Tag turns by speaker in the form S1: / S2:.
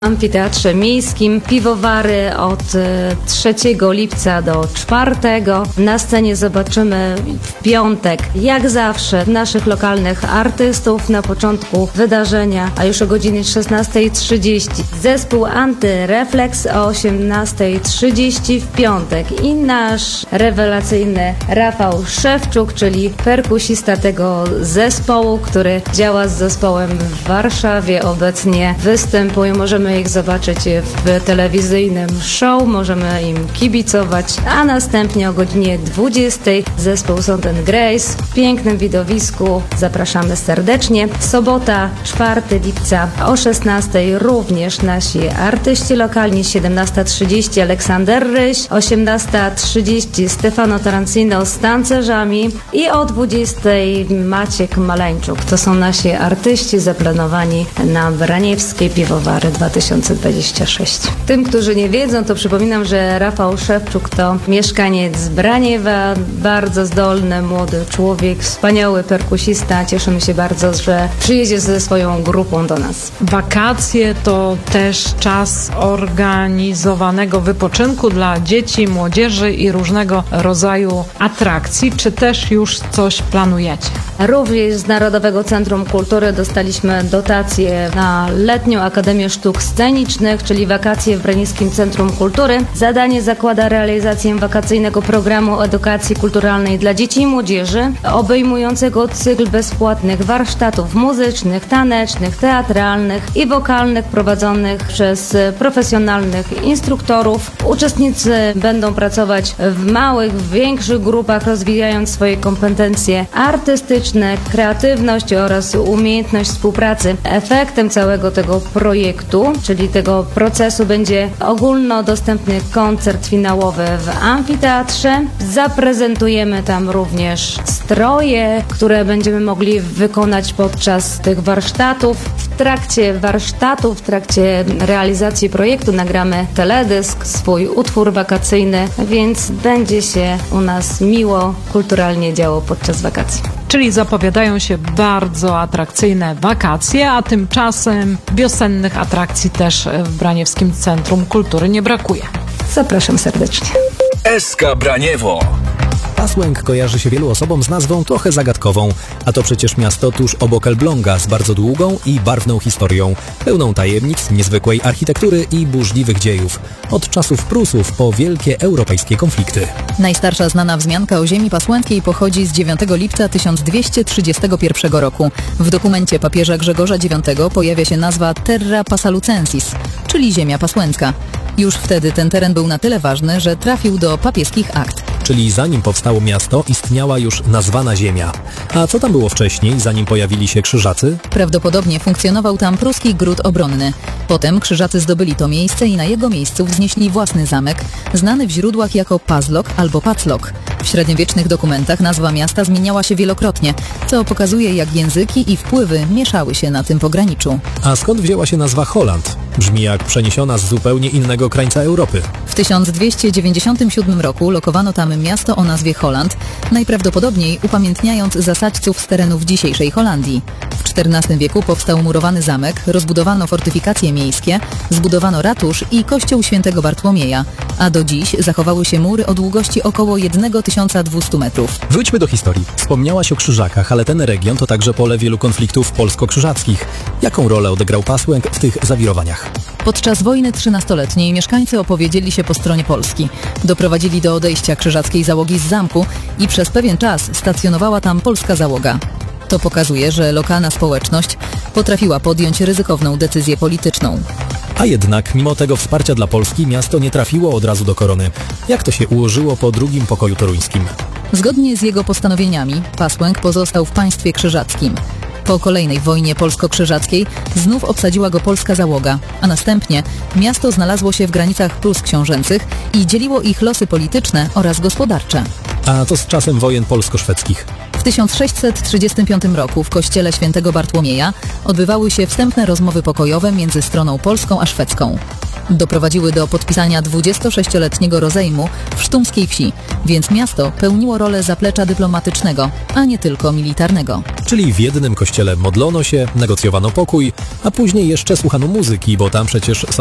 S1: Amfiteatrze Miejskim. Piwowary od 3 lipca do 4. Na scenie zobaczymy w piątek, jak zawsze, naszych lokalnych artystów. Na początku wydarzenia, a już o godzinie 16:30 zespół Antyrefleks, o 18:30 w piątek i nasz rewelacyjny Rafał Szewczuk, czyli perkusista tego zespołu, który działa z zespołem w Warszawie. Obecnie występuje, możemy ich zobaczyć w telewizyjnym show, możemy im kibicować, a następnie o godzinie 20 zespół Sound & Grace w pięknym widowisku. Zapraszamy serdecznie. Sobota, 4 lipca o 16 również nasi artyści lokalni, 17:30 Aleksander Ryś, 18:30 Stefano Tarancino z tancerzami i o 20 Maciek Maleńczuk. To są nasi artyści zaplanowani na Braniewskie Piwowary 2026. Tym, którzy nie wiedzą, to przypominam, że Rafał Szewczuk to mieszkaniec Braniewa, bardzo zdolny, młody człowiek, wspaniały perkusista. Cieszymy się bardzo, że przyjedzie ze swoją grupą do nas.
S2: Wakacje to też czas organizowanego wypoczynku dla dzieci, młodzieży i różnego rodzaju atrakcji. Czy też już coś planujecie?
S1: Również z Narodowego Centrum Kultury dostaliśmy dotację na Letnią Akademię Sztuk Scenicznych, czyli wakacje w Braniskim Centrum Kultury. Zadanie zakłada realizację wakacyjnego programu edukacji kulturalnej dla dzieci i młodzieży, obejmującego cykl bezpłatnych warsztatów muzycznych, tanecznych, teatralnych i wokalnych prowadzonych przez profesjonalnych instruktorów. Uczestnicy będą pracować w małych, w większych grupach, rozwijając swoje kompetencje artystyczne, kreatywność oraz umiejętność współpracy. Efektem całego tego projektu, czyli tego procesu, będzie ogólnodostępny koncert finałowy w amfiteatrze. Zaprezentujemy tam również stroje, które będziemy mogli wykonać podczas tych warsztatów. W trakcie warsztatów, w trakcie realizacji projektu nagramy teledysk, swój utwór wakacyjny, więc będzie się u nas miło, kulturalnie działo podczas wakacji.
S2: Czyli zapowiadają się bardzo atrakcyjne wakacje, a tymczasem wiosennych atrakcji też w Braniewskim Centrum Kultury nie brakuje.
S1: Zapraszam serdecznie.
S3: SK Braniewo.
S4: Pasłęk kojarzy się wielu osobom z nazwą trochę zagadkową, a to przecież miasto tuż obok Elbląga z bardzo długą i barwną historią, pełną tajemnic, niezwykłej architektury i burzliwych dziejów. Od czasów Prusów po wielkie europejskie konflikty.
S5: Najstarsza znana wzmianka o ziemi pasłęckiej pochodzi z 9 lipca 1231 roku. W dokumencie papieża Grzegorza IX pojawia się nazwa Terra Passalucensis, czyli ziemia pasłęcka. Już wtedy ten teren był na tyle ważny, że trafił do papieskich akt.
S4: Czyli zanim powstało miasto, istniała już nazwana ziemia. A co tam było wcześniej, zanim pojawili się krzyżacy?
S5: Prawdopodobnie funkcjonował tam pruski gród obronny. Potem krzyżacy zdobyli to miejsce i na jego miejscu wznieśli własny zamek, znany w źródłach jako Pazlok albo Paclok. W średniowiecznych dokumentach nazwa miasta zmieniała się wielokrotnie, co pokazuje, jak języki i wpływy mieszały się na tym pograniczu.
S4: A skąd wzięła się nazwa Holland? Brzmi jak przeniesiona z zupełnie innego krańca Europy.
S5: W 1297 roku lokowano tam miasto o nazwie Holland, najprawdopodobniej upamiętniając zasadźców z terenów dzisiejszej Holandii. W XIV wieku powstał murowany zamek, rozbudowano fortyfikacje miejskie, zbudowano ratusz i kościół świętego Bartłomieja, a do dziś zachowały się mury o długości około 1200 metrów.
S4: Wróćmy do historii. Wspomniałaś o Krzyżakach, ale ten region to także pole wielu konfliktów polsko-krzyżackich. Jaką rolę odegrał Pasłęk w tych zawirowaniach?
S5: Podczas wojny 13-letniej mieszkańcy opowiedzieli się po stronie Polski. Doprowadzili do odejścia krzyżackiej załogi z zamku i przez pewien czas stacjonowała tam polska załoga. To pokazuje, że lokalna społeczność potrafiła podjąć ryzykowną decyzję polityczną.
S4: A jednak, mimo tego wsparcia dla Polski, miasto nie trafiło od razu do korony. Jak to się ułożyło po drugim pokoju toruńskim?
S5: Zgodnie z jego postanowieniami, Pasłęk pozostał w państwie krzyżackim. Po kolejnej wojnie polsko-krzyżackiej znów obsadziła go polska załoga, a następnie miasto znalazło się w granicach Prus książęcych i dzieliło ich losy polityczne oraz gospodarcze.
S4: A co z czasem wojen polsko-szwedzkich?
S5: W 1635 roku w kościele świętego Bartłomieja odbywały się wstępne rozmowy pokojowe między stroną polską a szwedzką. doprowadziły do podpisania 26-letniego rozejmu w sztumskiej wsi, więc miasto pełniło rolę zaplecza dyplomatycznego, a nie tylko militarnego.
S4: Czyli w jednym kościele modlono się, negocjowano pokój, a później jeszcze słuchano muzyki, bo tam przecież są